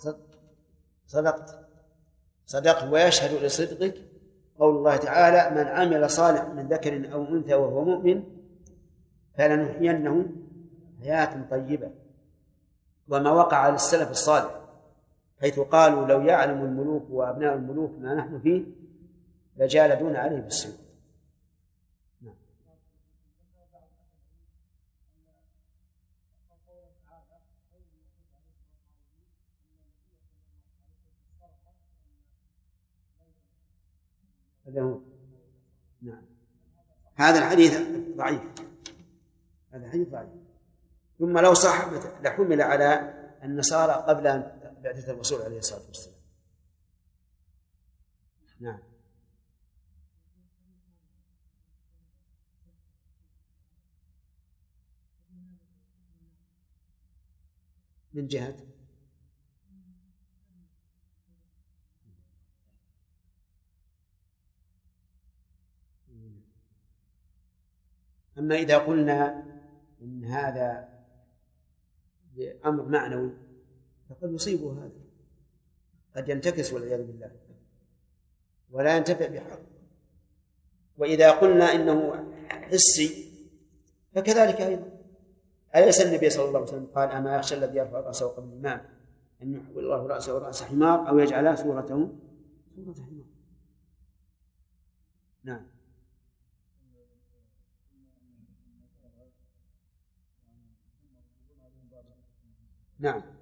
صدقت ويشهد لصدقك قول الله تعالى: من عمل صالح من ذكر أو أنثى وهو مؤمن فلنحيينه حياة طيبة. وما وقع للسلف الصالح حيث قالوا: لو يعلم الملوك وأبناء الملوك ما نحن فيه لجالدون عليه بالسيوف. نعم. هذا الحديث ضعيف. ثم لو صح لحمل على النصارى قبل بعثة الرسول عليه الصلاة والسلام. نعم. من جهة أما إذا قلنا إن هذا أمر معنوي فقد يصيبه هذا، قد ينتكس والعياذ بالله ولا ينتفع بحق. وإذا قلنا إنه حسي فكذلك أيضا. أليس النبي صلى الله عليه وسلم قال: أما يخشى الذي يرفع رأسه قبل الإمام أن يحول الله رأسه رأس حمار أو يجعله صورة حمار. نعم. نعم.